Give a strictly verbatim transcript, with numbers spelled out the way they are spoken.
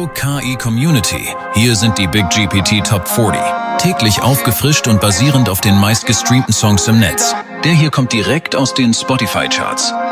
K I Community. Hier sind die Big G P T Top vierzig. Täglich aufgefrischt und basierend auf den meistgestreamten Songs im Netz. Der hier kommt direkt aus den Spotify-Charts.